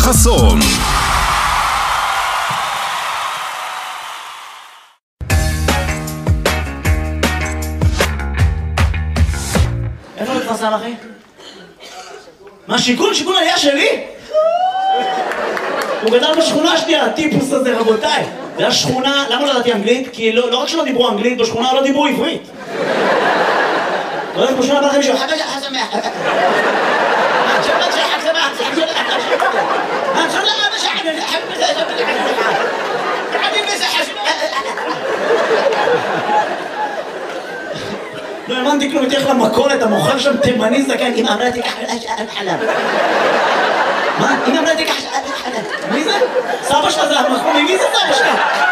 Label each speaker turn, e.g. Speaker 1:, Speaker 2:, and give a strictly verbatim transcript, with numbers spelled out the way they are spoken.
Speaker 1: חסון.
Speaker 2: איפה מתפרסם אחי? מה שיכון? שיכון עלייה שלי? הוא גדל בשכונה שלי, הטיפוס הזה, רבותיי. זה היה שכונה, למה לא ידעתי אנגלית? כי לא, לא רק שלא דיברו אנגלית, בשכונה לא דיברו עברית. לא יודעת, בשכונה בא לכם מישהו, חכה חסמח. شبت شحك سماح ما شاء الله ما شحك حب عادي مسح לא האמנתי כלום, תלך למכולת, המוכר שם תימני זקן, אמא אמרה תיקח חלב. מה? אמא אמרה תיקח חלב. מי זה? סבא שלך זה המכון, מי זה סבא שלך?